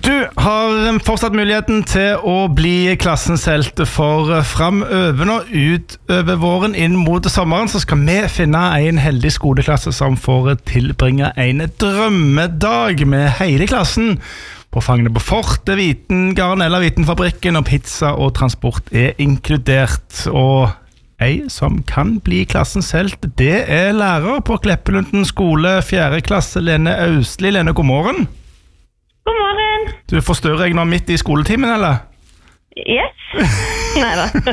Du har fortsatt muligheten til å bli klassens helt for fremover og utover våren inn mot sommeren, så skal vi finne en heldig skoleklasse som får tilbringe en drømmedag med hele klassen på Fangene på Fortet, Vitengarden eller Vitenfabrikken, og pizza og transport inkludert. Og ei som kan bli klassens helt, det lærer på Kleppelunden skole, 4. klasse, Lene Austli. Lene, god morgen. God morgen. Du forstørrer jeg nå midt i skoletimen, eller? Yes. Neida.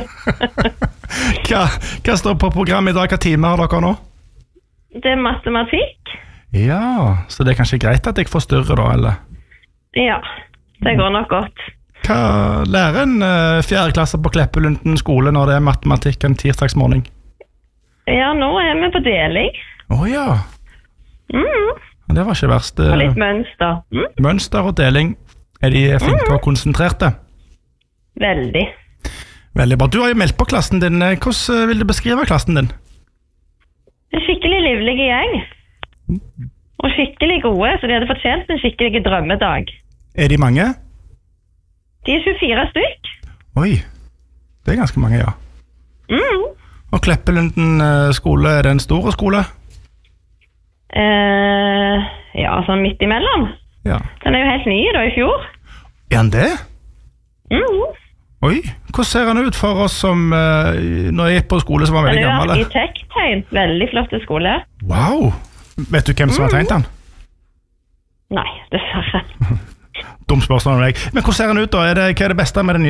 Hva står på programmet i dag? Hva time har dere nå? Det matematikk. Ja, så det er kanskje greit at jeg forstørrer da, eller? Ja, det går nok godt. Hva lærer en 4. klasse på Kleppelunden skole når det er matematikk en tirsdagsmorgen? Ja, nå er vi på deling. Ja. Det var ikke verst. Og litt mønster. Mønster og deling. Er de flinke og konsentrerte? Veldig. Veldig bra. Du har jo meldt på klassen din. Hvordan vil du beskrive klassen din? En skikkelig livlig gjeng. Og skikkelig gode, så de hadde fortjent en skikkelig drømmedag. Er de mange? De er 24 stykk. Oi, det er ganske mange, ja. Og Kleppelunden skole, er det en stor skole? Ja, sånn midt imellom. Ja. Den er jo helt ny da, i fjor. Er han det? Oi, hvordan ser han ut for oss som når jeg gikk på skole som var veldig gammel? Den er jo arkitekttegn, veldig flott skole. Wow! Vet du hvem som har tegnet han? Nei, dessverre. Dumt spørsmål om deg. Men hvordan ser han ut da? Hva er det beste med den nye